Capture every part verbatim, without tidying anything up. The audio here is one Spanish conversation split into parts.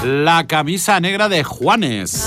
La camisa negra de Juanes.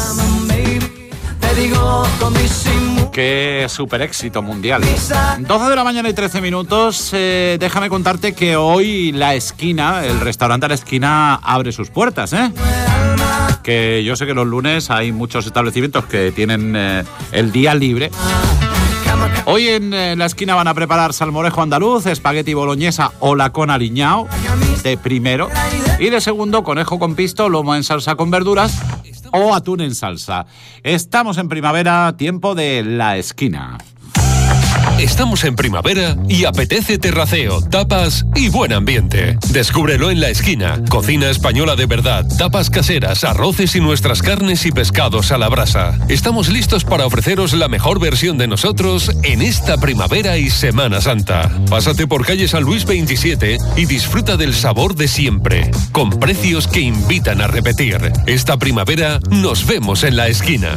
Qué super éxito mundial. doce de la mañana y trece minutos. Eh, déjame contarte que hoy La Esquina, el restaurante a la esquina, abre sus puertas, ¿eh? Que yo sé que los lunes hay muchos establecimientos que tienen eh, el día libre. Hoy en eh, La Esquina van a preparar salmorejo andaluz, espagueti boloñesa o lacón aliñao de primero, y de segundo conejo con pisto, lomo en salsa con verduras o atún en salsa. Estamos en primavera, tiempo de La Esquina. Estamos en primavera y apetece terraceo, tapas y buen ambiente. Descúbrelo en La Esquina. Cocina española de verdad, tapas caseras, arroces y nuestras carnes y pescados a la brasa. Estamos listos para ofreceros la mejor versión de nosotros en esta primavera y Semana Santa. Pásate por calle San Luis veintisiete y disfruta del sabor de siempre, con precios que invitan a repetir. Esta primavera nos vemos en La Esquina.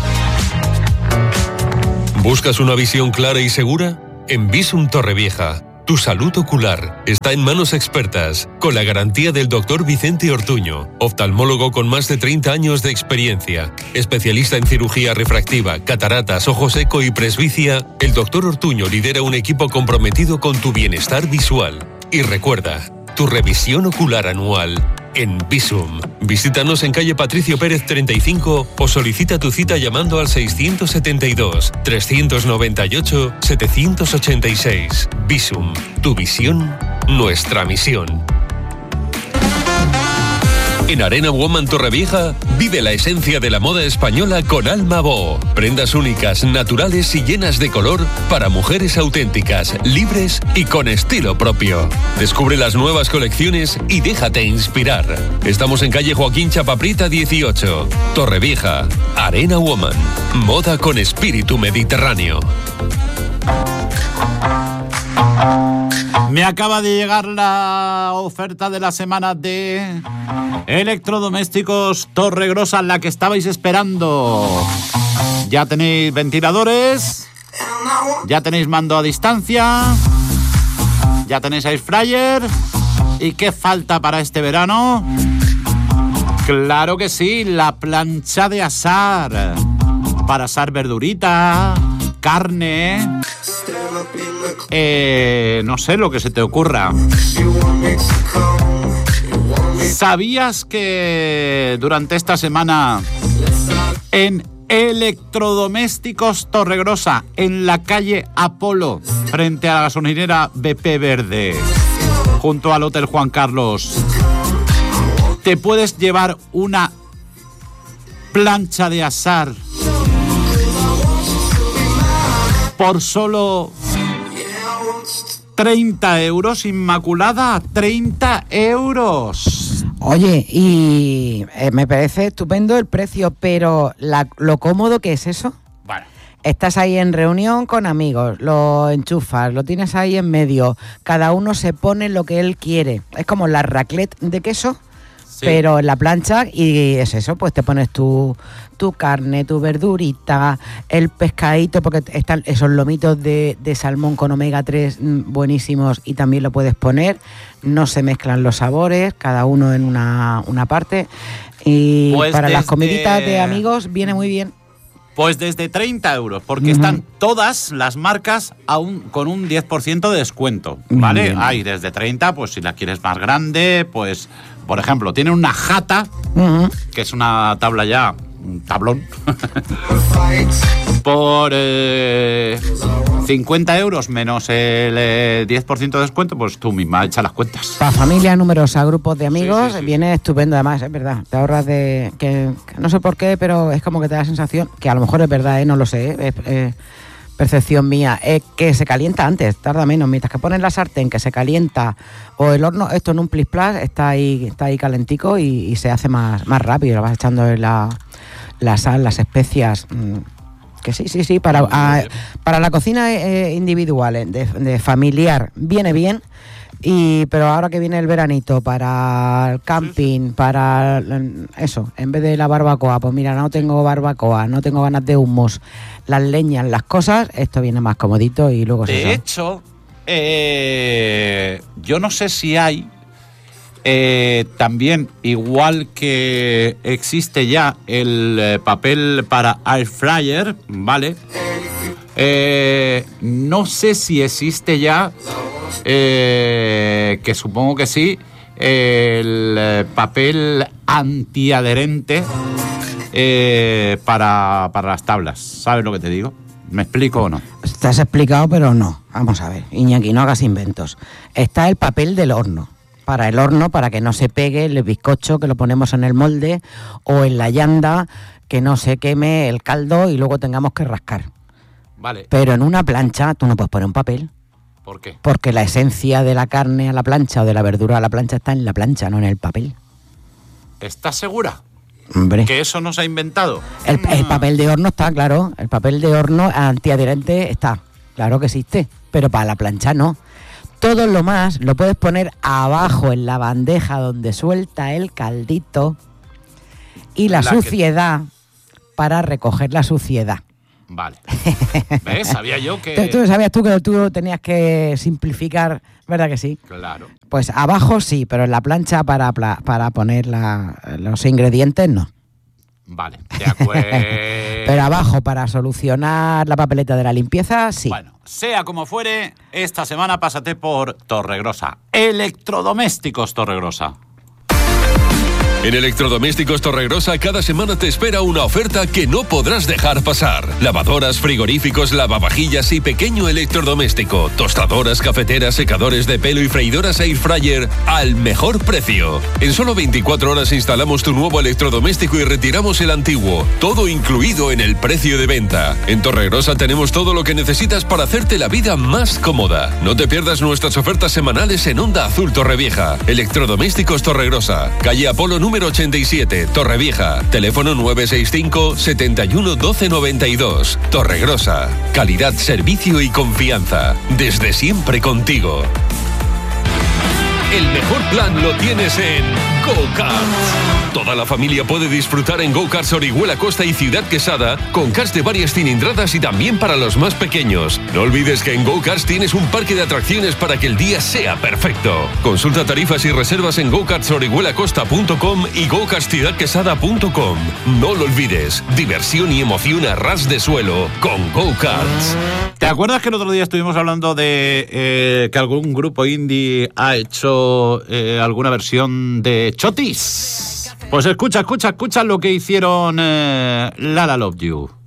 ¿Buscas una visión clara y segura? En Visum Torrevieja, tu salud ocular está en manos expertas, con la garantía del doctor Vicente Ortuño, oftalmólogo con más de treinta años de experiencia, especialista en cirugía refractiva, cataratas, ojo seco y presbicia. El doctor Ortuño lidera un equipo comprometido con tu bienestar visual. Y recuerda, tu revisión ocular anual en Visum. Visítanos en calle Patricio Pérez treinta y cinco o solicita tu cita llamando al seiscientos setenta y dos, trescientos noventa y ocho, setecientos ochenta y seis. Visum, tu visión, nuestra misión. En Arena Woman Torrevieja, vive la esencia de la moda española con Alma Bo. Prendas únicas, naturales y llenas de color para mujeres auténticas, libres y con estilo propio. Descubre las nuevas colecciones y déjate inspirar. Estamos en calle Joaquín Chapaprita dieciocho, Torrevieja. Arena Woman, moda con espíritu mediterráneo. Me acaba de llegar la oferta de la semana de electrodomésticos Torregrosa, la que estabais esperando. Ya tenéis ventiladores, ya tenéis mando a distancia, ya tenéis air fryer. ¿Y qué falta para este verano? Claro que sí, la plancha de asar. Para asar verdurita, carne... Eh, no sé, lo que se te ocurra. ¿Sabías que durante esta semana en Electrodomésticos Torregrosa, en la calle Apolo, frente a la gasolinera B P Verde, junto al Hotel Juan Carlos, te puedes llevar una plancha de asar por solo treinta euros, Inmaculada, treinta euros. Oye, y eh, me parece estupendo el precio, pero la, lo cómodo que es eso. Vale. Estás ahí en reunión con amigos, lo enchufas, lo tienes ahí en medio, cada uno se pone lo que él quiere. Es como la raclette de queso, sí, pero en la plancha, y es eso, pues te pones tu, tu carne, tu verdurita, el pescadito, porque están esos lomitos de, de salmón con omega tres buenísimos y también lo puedes poner. No se mezclan los sabores, cada uno en una, una parte. Y pues para desde... las comiditas de amigos viene muy bien. Pues desde treinta euros, porque uh-huh. están todas las marcas aún con un diez por ciento de descuento, ¿vale? Bien. Hay desde treinta, pues si la quieres más grande, pues, por ejemplo, tiene una jata, uh-huh. que es una tabla ya, un tablón, por eh, cincuenta euros menos el eh, diez por ciento de descuento, pues tú misma echa las cuentas. Para familia numerosa, grupos de amigos, sí, sí, sí. Viene estupendo además, es verdad. Te ahorras de... que, que no sé por qué, pero es como que te da la sensación, que a lo mejor es verdad, ¿eh? No lo sé, es eh, percepción mía, es que se calienta antes, tarda menos. Mientras que pones la sartén que se calienta o el horno, esto en un plis plas, está ahí, está ahí calentico y, y se hace más, más rápido. Lo vas echando en la, la sal, las especias... Mmm. Que sí, sí, sí, para, a, para la cocina eh, individual, de, de familiar, viene bien, y pero ahora que viene el veranito, para el camping, para eso, en vez de la barbacoa, pues mira, no tengo barbacoa, no tengo ganas de humos, las leñas, las cosas, esto viene más comodito y luego... De hecho, eh, yo no sé si hay, Eh, también, igual que existe ya el eh, papel para air fryer, ¿vale? Eh, no sé si existe ya, eh, que supongo que sí, el eh, papel antiadherente eh, para, para las tablas. ¿Sabes lo que te digo? ¿Me explico o no? Te has explicado, pero no. Vamos a ver, Iñaki, no hagas inventos. Está el papel del horno. Para el horno, para que no se pegue el bizcocho que lo ponemos en el molde o en la llanda, que no se queme el caldo y luego tengamos que rascar. Vale. Pero en una plancha tú no puedes poner un papel. ¿Por qué? Porque la esencia de la carne a la plancha o de la verdura a la plancha está en la plancha, no en el papel. ¿Estás segura? Hombre. ¿Que eso no se ha inventado? El, el papel de horno está, claro. El papel de horno antiadherente está. Claro que existe. Pero para la plancha no. Todo lo más lo puedes poner abajo en la bandeja donde suelta el caldito y la, la suciedad que... para recoger la suciedad. Vale. ¿Ves? Sabía yo que... ¿Tú, tú sabías tú que tú tenías que simplificar, ¿verdad que sí? Claro. Pues abajo sí, pero en la plancha para, para poner la, los ingredientes no. Vale, de acuerdo. Pero abajo para solucionar la papeleta de la limpieza, sí. Bueno, sea como fuere, esta semana pásate por Torregrosa. Electrodomésticos Torregrosa. En Electrodomésticos Torregrosa cada semana te espera una oferta que no podrás dejar pasar. Lavadoras, frigoríficos, lavavajillas y pequeño electrodoméstico. Tostadoras, cafeteras, secadores de pelo y freidoras air fryer al mejor precio. En solo veinticuatro horas instalamos tu nuevo electrodoméstico y retiramos el antiguo. Todo incluido en el precio de venta. En Torregrosa tenemos todo lo que necesitas para hacerte la vida más cómoda. No te pierdas nuestras ofertas semanales en Onda Azul Torrevieja. Electrodomésticos Torregrosa. Calle Apolo número Número ochenta y siete, Torrevieja. Teléfono nueve seis cinco, setenta y uno, doce noventa y dos. Torregrosa. Calidad, servicio y confianza. Desde siempre contigo. El mejor plan lo tienes en Go-Karts. Toda la familia puede disfrutar en Go-Karts Orihuela Costa y Ciudad Quesada con karts de varias cilindradas y también para los más pequeños. No olvides que en Go-Karts tienes un parque de atracciones para que el día sea perfecto. Consulta tarifas y reservas en go karts orihuela costa punto com y go karts ciudad quesada punto com. No lo olvides, diversión y emoción a ras de suelo con Go-Karts. ¿Te acuerdas que el otro día estuvimos hablando de eh, que algún grupo indie ha hecho eh, alguna versión de Chotis? Pues escucha, escucha, escucha lo que hicieron eh, Lala Love You.